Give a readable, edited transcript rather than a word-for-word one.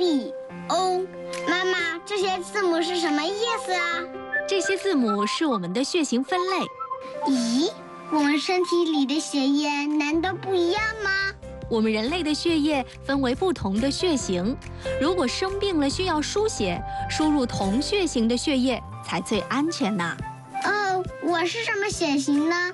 E O。妈妈，这些字母是什么意思啊？ 这些字母是我们的血型分类。 咦，我们身体里的血液难道不一样吗？ 我们人类的血液分为不同的血型，如果生病了需要输血，输入同血型的血液才最安全呢。 哦，我是什么血型呢？